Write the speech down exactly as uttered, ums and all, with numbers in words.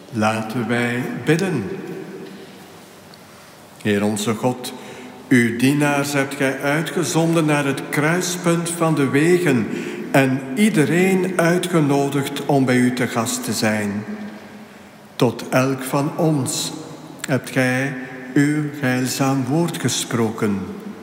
Laten wij bidden. Heer onze God, uw dienaars hebt gij uitgezonden naar het kruispunt van de wegen en iedereen uitgenodigd om bij u te gast te zijn. Tot elk van ons hebt gij uw heilzaam woord gesproken.